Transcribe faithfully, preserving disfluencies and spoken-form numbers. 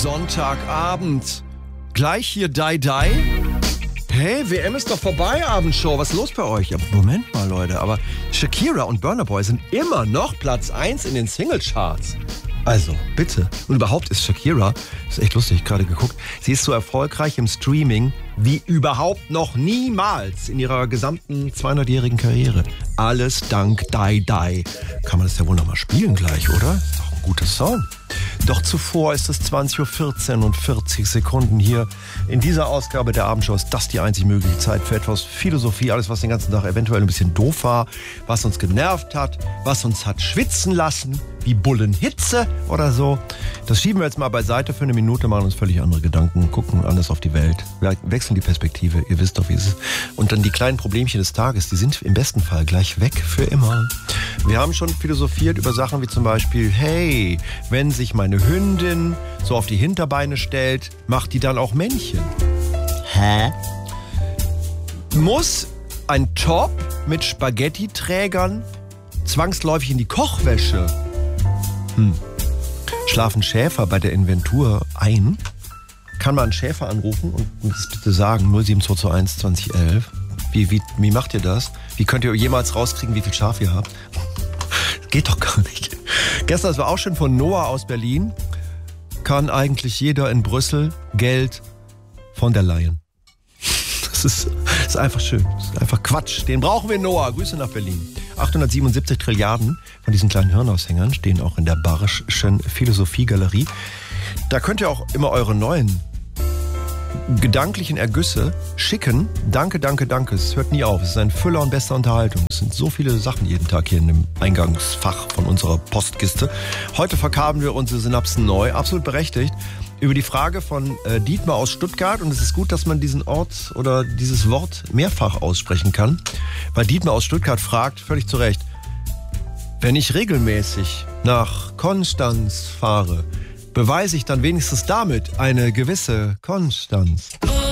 Sonntagabend. Gleich hier Die Die. Hey, W M ist doch vorbei, Abendshow. Was ist los bei euch? Ja, Moment mal, Leute. Aber Shakira und Burna Boy sind immer noch Platz eins in den Singlecharts. Also, bitte. Und überhaupt ist Shakira, ist echt lustig, gerade geguckt, sie ist so erfolgreich im Streaming wie überhaupt noch niemals in ihrer gesamten zweihundertjährigen Karriere. Alles dank Die Die. Kann man das ja wohl nochmal spielen gleich, oder? Ist doch ein guter Song. Doch zuvor ist es zwanzig Uhr vierzehn und vierzig Sekunden hier. In dieser Ausgabe der Abendshow ist das die einzig mögliche Zeit für etwas Philosophie. Alles, was den ganzen Tag eventuell ein bisschen doof war, was uns genervt hat, was uns hat schwitzen lassen, wie Bullenhitze oder so. Das schieben wir jetzt mal beiseite für eine Minute, machen uns völlig andere Gedanken, gucken anders auf die Welt, wir wechseln die Perspektive, ihr wisst doch, wie es ist. Und dann die kleinen Problemchen des Tages, die sind im besten Fall gleich weg für immer. Wir haben schon philosophiert über Sachen wie zum Beispiel, hey, wenn sich meine Hündin so auf die Hinterbeine stellt, macht die dann auch Männchen? Hä? Muss ein Top mit Spaghetti-Trägern zwangsläufig in die Kochwäsche? Hm. Schlafen Schäfer bei der Inventur ein? Kann man einen Schäfer anrufen und das bitte sagen? null sieben zwei zwei eins zwanzig elf. Wie, wie, wie macht ihr das? Wie könnt ihr jemals rauskriegen, wie viel Schaf ihr habt? Geht doch gar nicht. Gestern, das war auch schon von Noah aus Berlin. Kann eigentlich jeder in Brüssel Geld von der Leyen. Das ist, das ist einfach schön. Das ist einfach Quatsch. Den brauchen wir, Noah. Grüße nach Berlin. achthundertsiebenundsiebzig Trilliarden von diesen kleinen Hirnaushängern stehen auch in der Barischen Philosophiegalerie. Da könnt ihr auch immer eure neuen gedanklichen Ergüsse schicken. Danke, danke, danke. Es hört nie auf. Es ist ein Füller und bester Unterhaltung. Es sind so viele Sachen jeden Tag hier in dem Eingangsfach von unserer Postkiste. Heute verkabeln wir unsere Synapsen neu. Absolut berechtigt. Über die Frage von äh, Dietmar aus Stuttgart. Und es ist gut, dass man diesen Ort oder dieses Wort mehrfach aussprechen kann. Weil Dietmar aus Stuttgart fragt, völlig zu Recht, wenn ich regelmäßig nach Konstanz fahre, beweise ich dann wenigstens damit eine gewisse Konstanz.